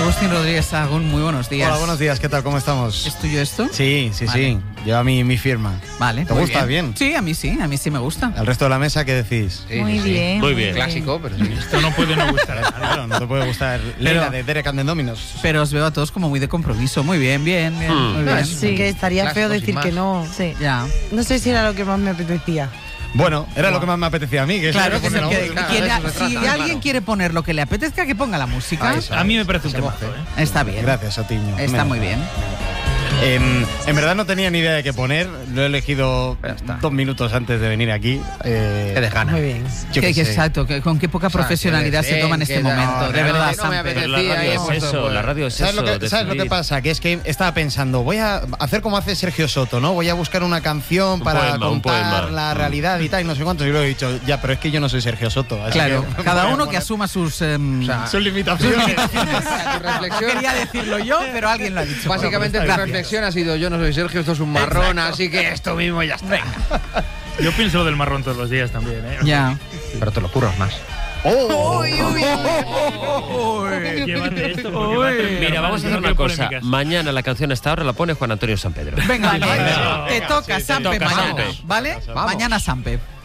Agustín Rodríguez Sahagún, muy buenos días. Hola, buenos días, ¿qué tal? ¿Cómo estamos? ¿Es tuyo esto? Sí, vale. Lleva mi firma. Vale. ¿Te gusta bien? Sí, a mí sí me gusta. ¿El resto de la mesa qué decís? Sí, muy bien. Muy bien. Clásico, pero sí. Esto no puede no gustar. Claro, no te puede gustar Leila de Derek and the Dominos. Pero os veo a todos como muy de compromiso. Muy bien. Muy bien. Sí, que estaría Clásico, feo decir sin que más. no. Sí. Ya. No sé si era lo que más me apetecía. Bueno, era lo que más me apetecía a mí. Que Claro, es que lo es el pone que la música. quiere- Claro, de eso se si trata, alguien claro. quiere poner lo que le apetezca, que ponga la música. Ahí está. A mí me parece un Se temazo, moje. Está bien. Gracias, Otiño. Está muy bien. En verdad no tenía ni idea de qué poner. Lo he elegido Ya está. 2 minutos antes de venir aquí. Qué desgana. Muy bien. Yo qué sé. Exacto, con qué poca profesionalidad se toma en este momento. De verdad, no me Samper. Pero la apetecía. radio y es hemos eso, puesto, la radio es ¿Sabes eso. lo que decidir. pasa? Que es que estaba pensando, voy a hacer como hace Sergio Soto, ¿no? Voy a buscar una canción Un para poema, un contar poema. la realidad y tal, y no sé cuántos. Y luego he dicho, ya, pero es que yo no soy Sergio Soto. Así Claro, que cada voy a uno que poner asuma sus... sus limitaciones. Tu No reflexión, quería decirlo yo, pero alguien lo ha dicho. básicamente tu Gracias. reflexión ha sido: yo no soy Sergio, esto es un marrón, así que esto mismo ya está. Yo pienso lo del marrón todos los días también, ¿eh? Ya. Pero te lo curras más. Llévate esto porque va a terminar Mira, mal, vamos a hacer no una quiero cosa. polémicas. Mañana la canción hasta ahora la pone Juan Antonio San Pedro. Venga, Venga, te toca, sí, Sampe, toca mañana, Sampe. ¿vale? Vamos. Mañana Sampe.